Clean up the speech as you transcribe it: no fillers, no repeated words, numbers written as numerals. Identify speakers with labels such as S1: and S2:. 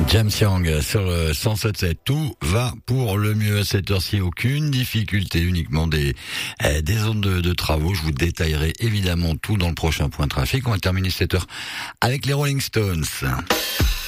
S1: James Young sur le 107.7, tout va pour le mieux à cette heure-ci, aucune difficulté, uniquement des zones de travaux. Je vous détaillerai évidemment tout dans le prochain point trafic. On va terminer cette heure avec les Rolling Stones.